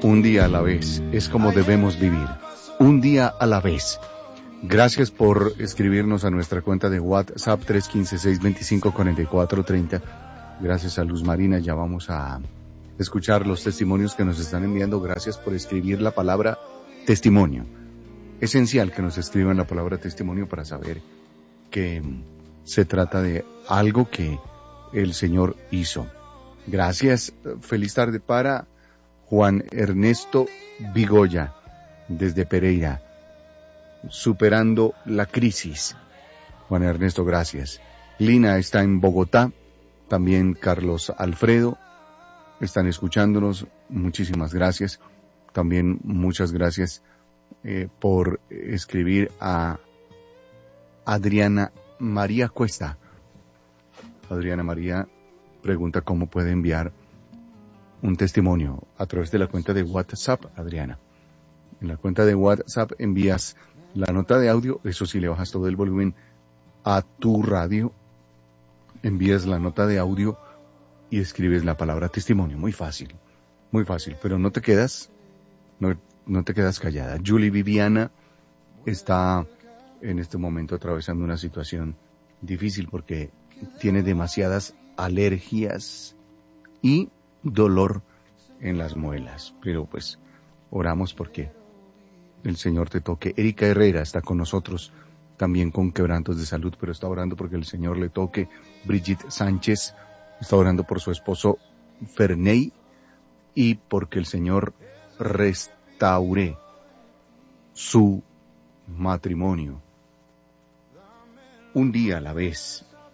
Un día a la vez es como debemos vivir. Un día a la vez. Gracias por escribirnos a nuestra cuenta de WhatsApp 315-625-4430. Gracias a Luz Marina. Ya vamos a escuchar los testimonios que nos están enviando. Gracias por escribir la palabra testimonio. Esencial que nos escriban la palabra testimonio para saber que se trata de algo que el Señor hizo. Gracias. Feliz tarde para Juan Ernesto Vigoya, desde Pereira, superando la crisis. Juan Ernesto, gracias. Lina está en Bogotá, también Carlos Alfredo, están escuchándonos, muchísimas gracias. También muchas gracias por escribir a Adriana María Cuesta. Adriana María pregunta cómo puede enviar un testimonio a través de la cuenta de WhatsApp, Adriana. En la cuenta de WhatsApp envías la nota de audio, eso sí, le bajas todo el volumen a tu radio, envías la nota de audio y escribes la palabra testimonio. Muy fácil, pero no te quedas callada. Julie Viviana está en este momento atravesando una situación difícil porque tiene demasiadas alergias y dolor en las muelas, pero pues oramos porque el Señor te toque. Erika Herrera está con nosotros también con quebrantos de salud, pero está orando porque el Señor le toque. Brigitte Sánchez está orando por su esposo Ferney y porque el Señor restaure su matrimonio. Un día a la vez